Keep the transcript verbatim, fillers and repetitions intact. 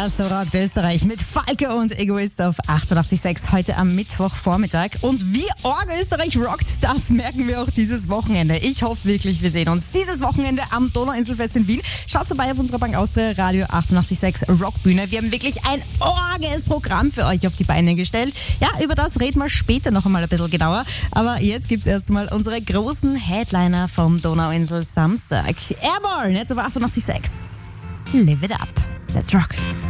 So rockt Österreich mit Falke und Egoist auf achtundachtzig Komma sechs heute am Mittwochvormittag. Und wie arg Österreich rockt, das merken wir auch dieses Wochenende. Ich hoffe wirklich, wir sehen uns dieses Wochenende am Donauinselfest in Wien. Schaut vorbei auf unserer Bank Austria Radio achtundachtzig Komma sechs Rockbühne. Wir haben wirklich ein arges Programm für euch auf die Beine gestellt. Ja, über das reden wir später noch einmal ein bisschen genauer. Aber jetzt gibt es erstmal unsere großen Headliner vom Donauinsel Samstag. Airborne, jetzt auf achtundachtzig Komma sechs. Live it up. Let's rock.